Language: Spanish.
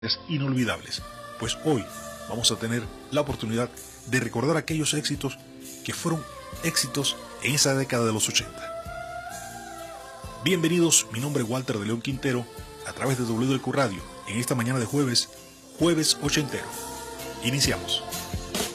inolvidables, pues hoy vamos a tener la oportunidad de recordar aquellos éxitos que fueron éxitos en esa década de los 80. Bienvenidos, mi nombre es Walter de León Quintero, a través de WLQ Radio, en esta mañana de jueves ochentero. Iniciamos.